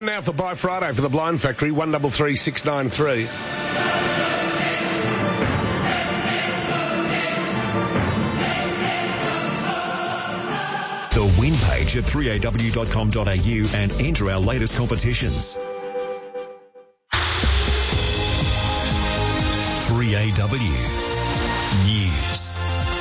Now for Buy Friday for the Blind Factory, 133 693. The win page at 3aw.com.au and enter our latest competitions. 3AW News.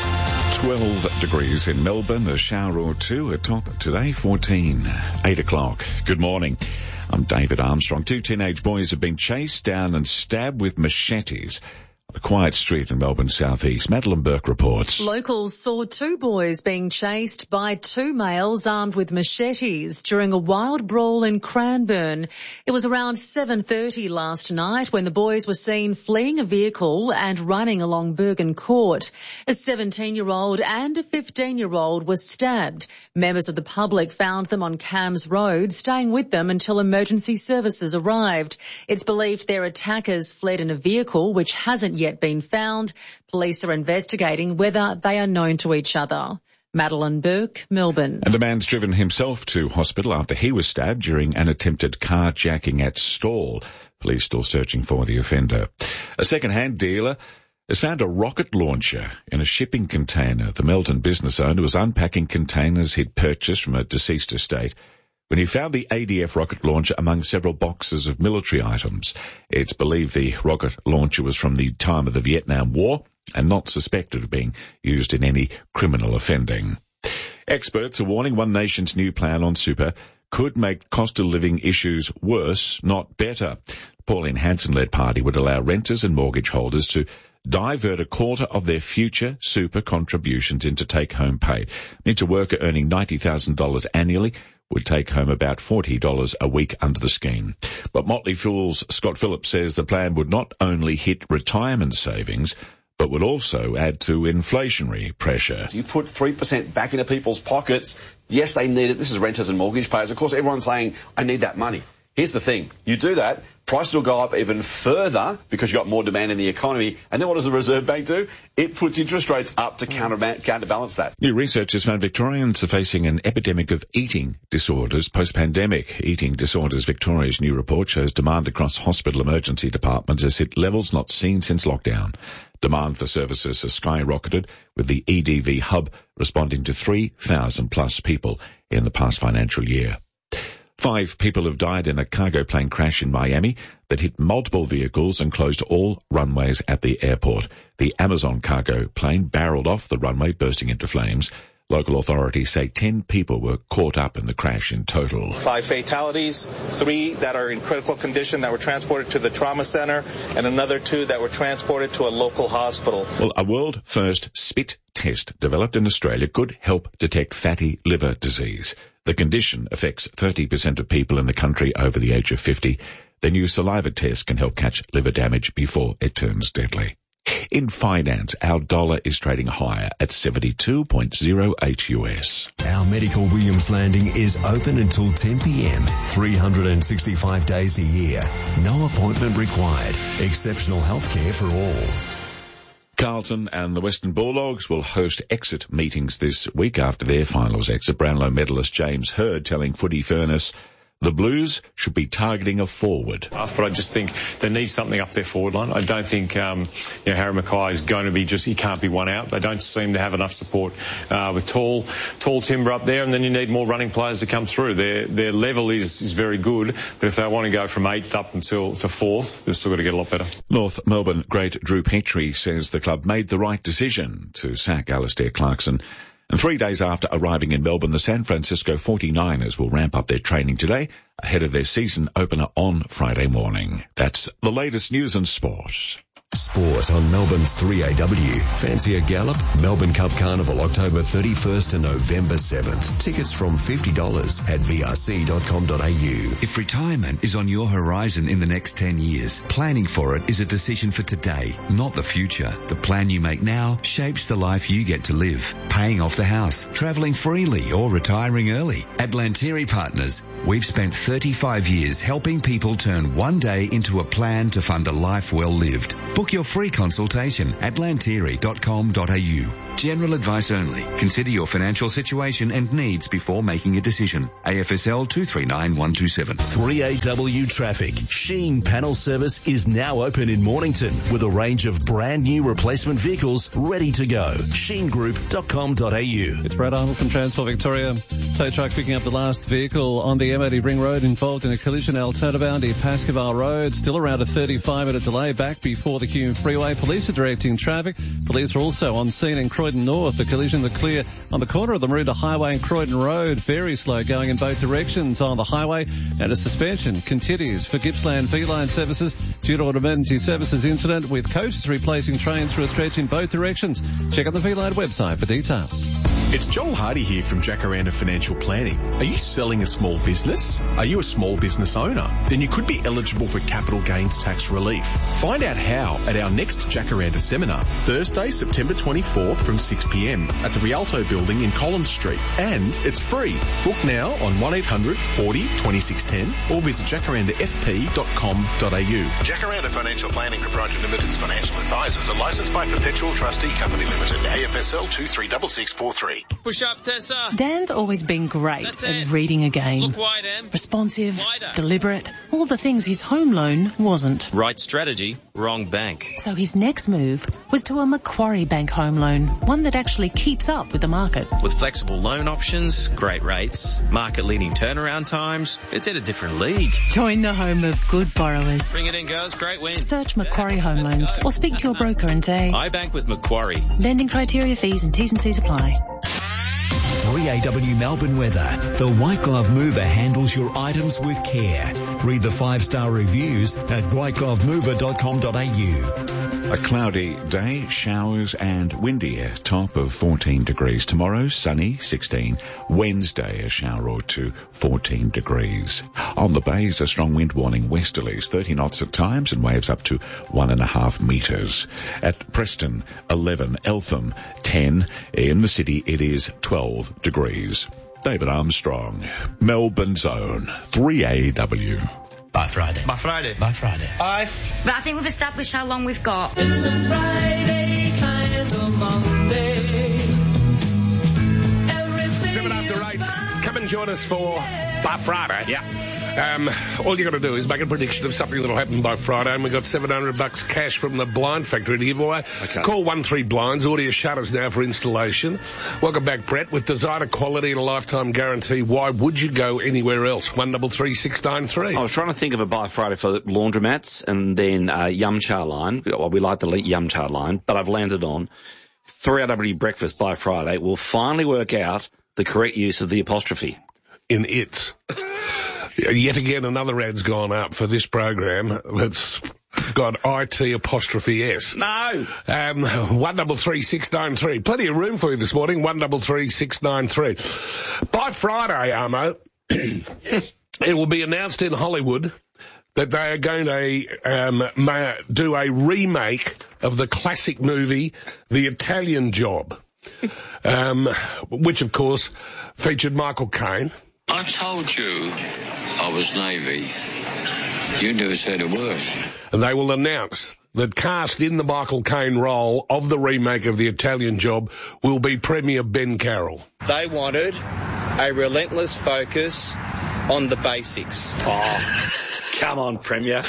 12 degrees in Melbourne, a shower or two, a top today, 14, 8 o'clock. Good morning. I'm David Armstrong. Two teenage boys have been chased down and stabbed with machetes on a quiet street in Melbourne southeast. Madeline Burke reports. Locals saw two boys being chased by two males armed with machetes during a wild brawl in Cranbourne. It was around 7:30 last night when the boys were seen fleeing a vehicle and running along Bergen Court. A 17-year-old and a 15-year-old were stabbed. Members of the public found them on Cams Road, staying with them until emergency services arrived. It's believed their attackers fled in a vehicle which hasn't yet been found. Police are investigating whether they are known to each other. Madeline Burke, Melbourne. And a man's driven himself to hospital after he was stabbed during an attempted carjacking at Stawell. Police still searching for the offender. A second-hand dealer has found a rocket launcher in a shipping container. The Melton business owner was unpacking containers he'd purchased from a deceased estate when he found the ADF rocket launcher among several boxes of military items. It's believed the rocket launcher was from the time of the Vietnam War and not suspected of being used in any criminal offending. Experts are warning One Nation's new plan on super could make cost of living issues worse, not better. Pauline Hanson-led party would allow renters and mortgage holders to divert a quarter of their future super contributions into take-home pay. Means a worker earning $90,000 annually would take home about $40 a week under the scheme. But Motley Fool's Scott Phillips says the plan would not only hit retirement savings, but would also add to inflationary pressure. You put 3% back into people's pockets. Yes, they need it. This is renters and mortgage payers. Of course, everyone's saying, I need that money. Here's the thing. You do that, prices will go up even further because you've got more demand in the economy. And then what does the Reserve Bank do? It puts interest rates up to counterbalance that. New research has found Victorians are facing an epidemic of eating disorders post-pandemic. Eating Disorders Victoria's new report shows demand across hospital emergency departments has hit levels not seen since lockdown. Demand for services has skyrocketed, with the EDV hub responding to 3,000 plus people in the past financial year. 5 people have died in a cargo plane crash in Miami that hit multiple vehicles and closed all runways at the airport. The Amazon cargo plane barreled off the runway, bursting into flames. Local authorities say 10 people were caught up in the crash in total. 5 fatalities, 3 that are in critical condition that were transported to the trauma center, and another 2 that were transported to a local hospital. Well, a world-first spit test developed in Australia could help detect fatty liver disease. The condition affects 30% of people in the country over the age of 50. The new saliva test can help catch liver damage before it turns deadly. In finance, our dollar is trading higher at 72.08 US. Our Medical Williams Landing is open until 10 p.m. 365 days a year. No appointment required. Exceptional healthcare for all. Carlton and the Western Bulldogs will host exit meetings this week after their finals exit. Brownlow medalist James Hird telling Footy Furnace the Blues should be targeting a forward. But I just think they need something up their forward line. I don't think, Harry Mackay is going to be he can't be one out. They don't seem to have enough support with tall timber up there, and then you need more running players to come through. Their level is very good, but if they want to go from 8th up until to 4th, they've still got to get a lot better. North Melbourne great Drew Petrie says the club made the right decision to sack Alistair Clarkson. And 3 days after arriving in Melbourne, the San Francisco 49ers will ramp up their training today ahead of their season opener on Friday morning. That's the latest news and sport. Sport on Melbourne's 3AW. Fancy a gallop? Melbourne Cup Carnival, October 31st to November 7th. Tickets from $50 at vrc.com.au. If retirement is on your horizon in the next 10 years, planning for it is a decision for today, not the future. The plan you make now shapes the life you get to live. Paying off the house, travelling freely, or retiring early. At Lantieri Partners, we've spent 35 years helping people turn one day into a plan to fund a life well lived. Book your free consultation at lantieri.com.au. General advice only. Consider your financial situation and needs before making a decision. AFSL 239127. 3AW Traffic. Sheen Panel Service is now open in Mornington with a range of brand new replacement vehicles ready to go. sheengroup.com.au. It's Brad Arnold from Transport Victoria. Tow truck picking up the last vehicle on the MOD Ring Road involved in a collision at Turnabout Pascoval Road. Still around a 35-minute delay back before the Hume Freeway. Police are directing traffic. Police are also on scene in Croydon North. The collision the clear on the corner of the Maroondah Highway and Croydon Road. Very slow going in both directions on the highway, and a suspension continues for Gippsland V-Line services due to an emergency services incident with coaches replacing trains for a stretch in both directions. Check out the V-Line website for details. It's Joel Hardy here from Jacaranda Financial Planning. Are you selling a small business? Are you a small business owner? Then you could be eligible for capital gains tax relief. Find out how at our next Jacaranda seminar, Thursday, September 24th from 6 p.m. at the Rialto building in Collins Street. And it's free. Book now on 1800 40 2610 or visit jacarandafp.com.au. Jacaranda Financial Planning Proprietary Limited's financial advisors are licensed by Perpetual Trustee Company Limited, AFSL 236643. Push up, Tessa. Dan's always been great at reading a game. Look wide, Em. Responsive, Wider. deliberate, all the things his home loan wasn't. Right strategy, wrong bank. So his next move was to a Macquarie Bank home loan, one that actually keeps up with the market. With flexible loan options, great rates, market-leading turnaround times, it's at a different league. Join the home of good borrowers. Bring it in, girls. Great win. Search Macquarie Home Loans or speak to your broker and say, I bank with Macquarie. Lending criteria, fees and T's and C's apply. 3AW Melbourne weather. The White Glove Mover handles your items with care. Read the 5-star reviews at whiteglovemover.com.au. A cloudy day, showers and windy, a top of 14 degrees. Tomorrow, sunny, 16. Wednesday, a shower or two, 14 degrees. On the bays, a strong wind warning, westerlies, 30 knots at times and waves up to 1.5 metres. At Preston, 11. Eltham, 10. In the city, it is 12 degrees. David Armstrong, Melbourne's own 3AW. By Friday. By Friday. By Friday. But I think we've established how long we've got. It's a Friday kind of Monday. 7 after 8. Come and join us for By Friday. Yeah. All you got to do is make a prediction of something that'll happen by Friday, and we've got $700 cash from the Blind Factory to give away. Okay. Call 13 Blinds. Order your shutters now for installation. Welcome back, Brett. With designer quality and a lifetime guarantee, why would you go anywhere else? 133693. I was trying to think of a By Friday for laundromats and then Yum Cha line. Well, we like the Yum Cha line, but I've landed on 3RW Breakfast by Friday. We'll finally work out the correct use of the apostrophe. In it. Yet again, another ad's gone up for this program that's got IT apostrophe S. No! 133693. Plenty of room for you this morning, 133693. By Friday, Armo, it will be announced in Hollywood that they are going to do a remake of the classic movie, The Italian Job, which, of course, featured Michael Caine. I told you I was Navy. You never said a word. And they will announce that cast in the Michael Caine role of the remake of The Italian Job will be Premier Ben Carroll. They wanted a relentless focus on the basics. Oh, come on, Premier.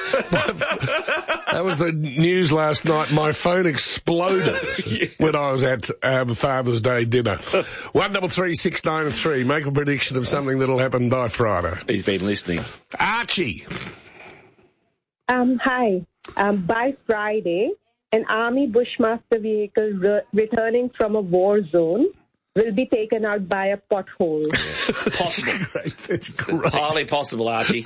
That was the news last night. My phone exploded when I was at Father's Day dinner. 133693. Make a prediction of something that'll happen by Friday. He's been listening. Archie. Hi. By Friday, an Army Bushmaster vehicle returning from a war zone will be taken out by a pothole. Possible. It's great. Highly possible, Archie.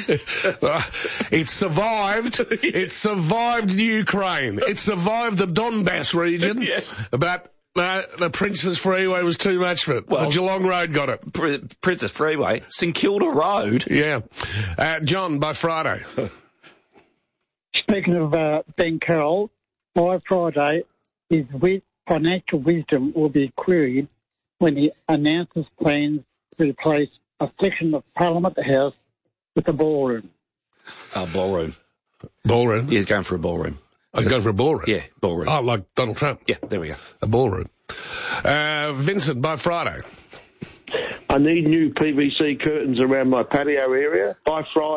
It survived. It survived Ukraine. It survived the Donbass region. Yeah. But the Princess Freeway was too much for it. Well, the Geelong Road got it. Princess Freeway? St Kilda Road? Yeah. John, by Friday. Speaking of Ben Carroll, by Friday, his financial wisdom will be queried when he announces plans to replace a section of Parliament House with a ballroom. Ballroom. Ballroom? He's going for a ballroom. I'd go for a ballroom. Yeah, ballroom. Oh, like Donald Trump. Yeah, there we go. A ballroom. Vincent, by Friday. I need new PVC curtains around my patio area. By Friday.